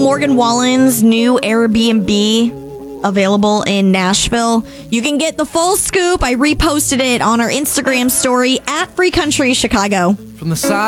Morgan Wallen's new Airbnb available in Nashville. You can get the full scoop. I reposted it on our Instagram story at Free Country Chicago. From the side.